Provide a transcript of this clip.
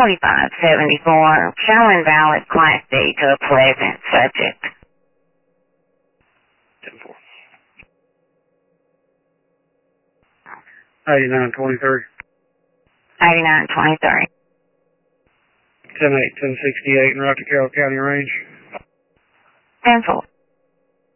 4574, show invalid Class D to a Pleasant subject. 10-4. 8923. 8923. 10-8, 1068 in Rocky Carroll County Range. 10-4.